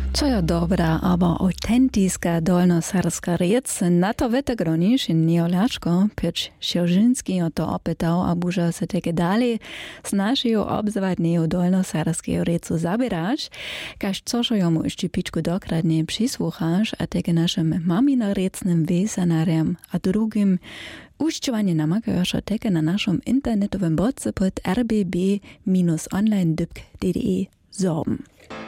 Co je dobra, aber autentiska dolnoserbska rec, na to wiete groniš in Niolačko, Piotr Sierzynski o to opytał, a buża se teke dalej z naszego obzwadnego dolnoserbskiego recu zabierać, każ cożo jomu jeszcze piczku dokradnie przysłuchasz, a teke naszym maminorecnym wesanarem, a drugim ušćovanje namakajoša teke na našom internetovem bodce pod rbb-online.de zorben.